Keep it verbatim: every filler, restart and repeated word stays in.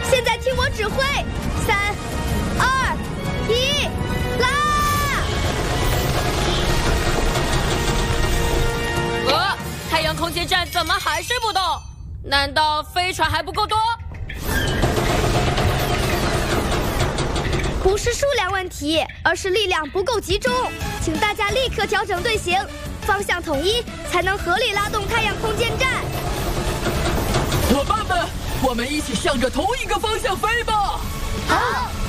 现在听我指挥，三、二、一，拉！ 呃，太阳空间站怎么还是不动？难道飞船还不够多？ 不是数量问题，而是力量不够集中。请大家立刻调整队形，方向统一，才能合理拉动太阳空间站。 伙伴们，我们一起向着同一个方向飞吧！ 好。